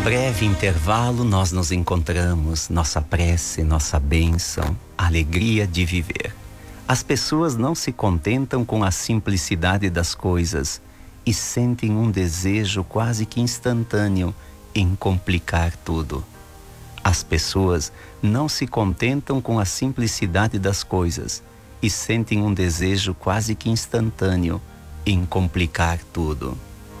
Breve intervalo, nós nos encontramos, nossa prece, nossa bênção, alegria de viver. As pessoas não se contentam com a simplicidade das coisas e sentem um desejo quase que instantâneo em complicar tudo. As pessoas não se contentam com a simplicidade das coisas e sentem um desejo quase que instantâneo em complicar tudo.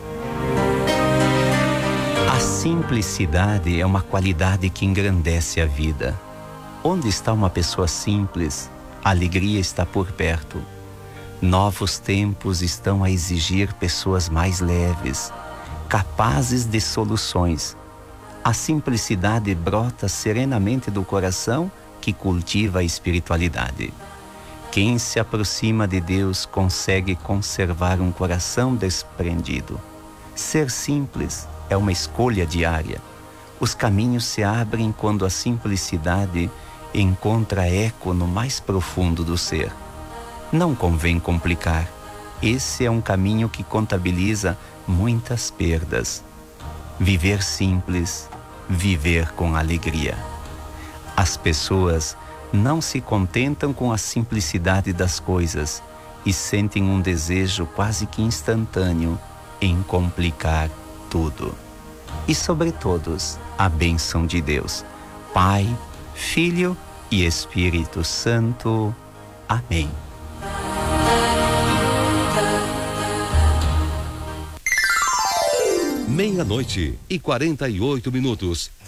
A simplicidade é uma qualidade que engrandece a vida. Onde está uma pessoa simples, a alegria está por perto. Novos tempos estão a exigir pessoas mais leves, capazes de soluções. A simplicidade brota serenamente do coração que cultiva a espiritualidade. Quem se aproxima de Deus consegue conservar um coração desprendido. Ser simples é uma escolha diária. Os caminhos se abrem quando a simplicidade encontra eco no mais profundo do ser. Não convém complicar. Esse é um caminho que contabiliza muitas perdas. Viver simples, viver com alegria. As pessoas não se contentam com a simplicidade das coisas e sentem um desejo quase que instantâneo em complicar tudo. E sobre todos, a bênção de Deus, Pai, Filho e Espírito Santo. Amém. Meia-noite e 48 minutos.